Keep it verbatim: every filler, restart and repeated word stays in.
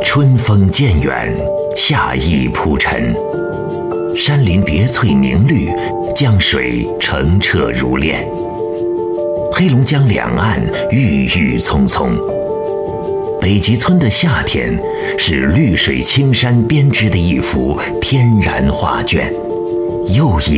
春风渐远，夏意铺陈，山林叠翠明绿，江水澄澈如练。黑龙江两岸郁郁葱葱。北极村的夏天是绿水青山编织的一幅天然画卷，又一